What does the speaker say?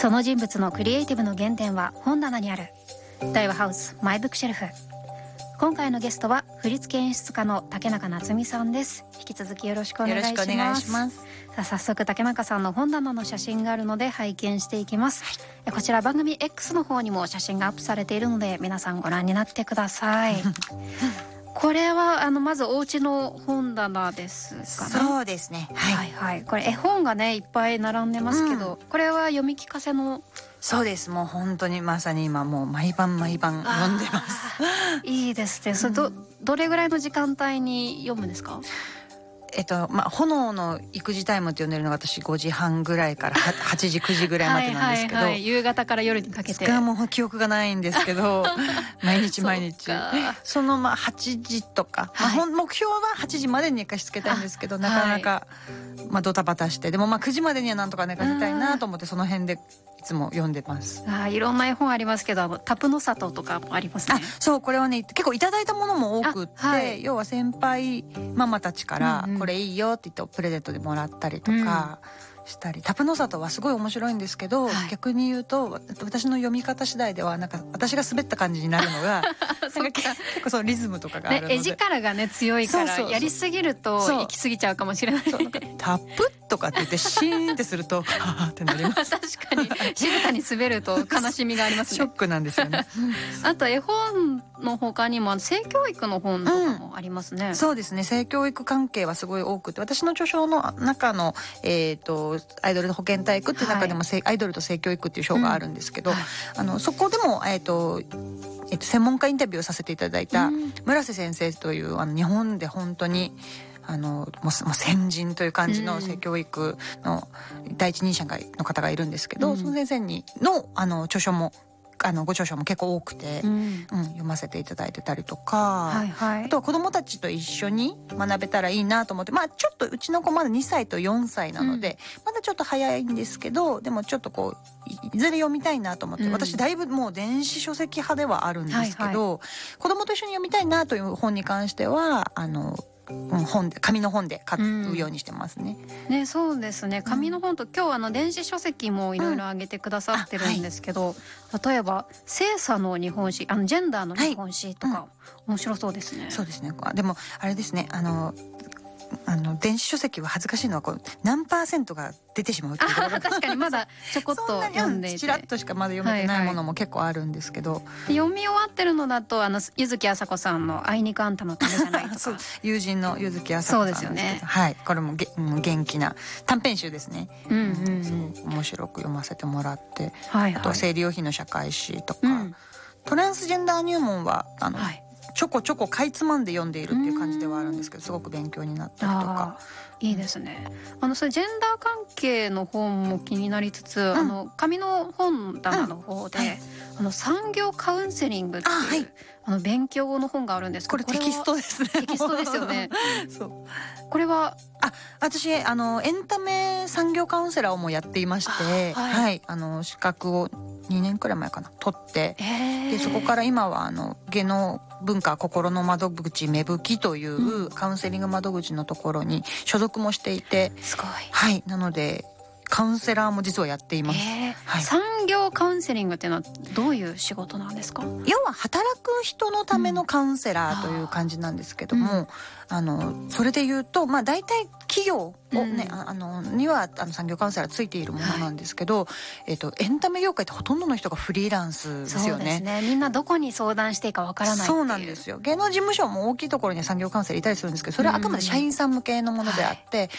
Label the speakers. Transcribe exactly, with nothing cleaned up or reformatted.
Speaker 1: その人物のクリエイティブの原点は本棚にある。大和ハウスマイブックシェルフ。今回のゲストは振付演出家の竹中夏実さんです。引き続きよろしくお願いします。
Speaker 2: よろしくお願いします。
Speaker 1: さあ早速竹中さんの本棚の写真があるので拝見していきます、はい、こちら番組 X の方にも写真がアップされているので皆さんご覧になってくださいこれはあのまずお家の本棚ですかね。
Speaker 2: そうですね、はい、
Speaker 1: はいはいこれ絵本がねいっぱい並んでますけど、うん、これは読み聞かせの。
Speaker 2: そうです。もう本当にまさに今もう毎晩毎晩読んでます
Speaker 1: いいですね。それ ど,、うん、どれぐらいの時間帯に読むんですか？
Speaker 2: えっとまあ、炎の育児タイムって呼んでるのが私ごじはんぐらいからはちじくじぐらいまでなんですけどはい、はい、
Speaker 1: 夕方から夜にかけて
Speaker 2: がもう記憶がないんですけど毎日毎日 そ, そのまあはちじとか、はいまあ、目標ははちじまでに寝かしつけたいんですけどなかなか、まあ、ドタバタしてでもまあくじまでにはなんとか寝かせたいなと思ってその辺でいつも読んでます。
Speaker 1: あいろんな絵本ありますけどタプの里とかもありますね。
Speaker 2: あそうこれはね結構いただいたものも多くって、はい、要は先輩ママたちからこれいいよって言ってプレゼントでもらったりとかしたり、うん、タプの里はすごい面白いんですけど、はい、逆に言うと私の読み方次第ではなんか私が滑った感じになるのがなんか結構そのリズムとかがあるので、
Speaker 1: ね、絵力がね強いからやりすぎると行き過ぎちゃうかもしれない。
Speaker 2: そうなんかタプとかって言ってシーンってするとはぁってなります
Speaker 1: 確かに静かに滑ると悲しみがありますね
Speaker 2: ショックなんですよね
Speaker 1: あと絵本の他にも性教育の本とかもありますね、
Speaker 2: うん、そうですね。性教育関係はすごい多くて私の著書の中の、えー、とアイドル保健体育っていう中でも、はい、アイドルと性教育っていう章があるんですけど、うんはい、あのそこでも、えーとえー、と専門家インタビューをさせていただいた村瀬先生というあの日本で本当にあのもうもう先人という感じの性教育の第一人者がの方がいるんですけど、うん、その先生に の, あの著書もあのご著書も結構多くて、うんうん、読ませていただいてたりとか、はいはい、あとは子どもたちと一緒に学べたらいいなと思って、まあ、ちょっとうちの子まだにさいとよんさいなので、うん、まだちょっと早いんですけどでもちょっとこういずれ読みたいなと思って、うん、私だいぶもう電子書籍派ではあるんですけど、はいはい、子どもと一緒に読みたいなという本に関してはあの本で紙の本で買うようにしてますね。
Speaker 1: うん、ねそうですね紙の本と、うん、今日あの電子書籍もいろいろ上げてくださってるんですけど、うんはい、例えば性差の日本史あのジェンダーの日本史とか、はいうん、面白そうですね。
Speaker 2: そうですね。でもあれですねあのあの電子書籍は恥ずかしいのはこう何パーセントが出てしまうっていうところが
Speaker 1: 確かにまだちょこっと読んでいて
Speaker 2: ちらっとしかまだ読めてないものも結構あるんですけど、はい
Speaker 1: はい、読み終わってるのだとあの柚木あさこさんのあいにくあんたのためじゃないとか
Speaker 2: 友人の柚木あさこさんですけどそうですよね、はい、これもげ元気な短編集ですね、うんうんうん、面白く読ませてもらって、はいはい、あとは生理用品の社会史とか、うん、トランスジェンダー入門はあの、はいちょこちょこかいつまんで読んでいるっていう感じではあるんですけどすごく勉強になったりとか。
Speaker 1: いいですね。あのそれジェンダー関係の本も気になりつつ、うん、あの紙の本棚の方で、うんはい、あの産業カウンセリングっていうあ、はい、あの勉強の本があるんですけど
Speaker 2: これテキストですね。
Speaker 1: テキストですよね
Speaker 2: そう
Speaker 1: これは
Speaker 2: あ私あのエンタメ産業カウンセラーをもやっていまして、はいはい、あの資格をにねんくらい前かな取って、でそこから今はあの芸能文化心の窓口芽吹きというカウンセリング窓口のところに所属もしていて、
Speaker 1: すごい、
Speaker 2: はい、なのでカウンセラーも実はやっています、
Speaker 1: はい、産業カウンセリングっていうのはどういう仕事なんですか？
Speaker 2: 要は働く人のためのカウンセラーという感じなんですけども、うん、あのそれで言うと、まあ、大体企業を、ねうん、あのにはあの産業カウンセラーついているものなんですけど、はいえーと、エンタメ業界ってほとんどの人がフリーランスですよね。
Speaker 1: そうですね。みんなどこに相談していいかわからないっていう。
Speaker 2: そうなんですよ。芸能事務所も大きいところに産業カウンセラーいたりするんですけどそれはあくまで社員さん向けのものであって、はい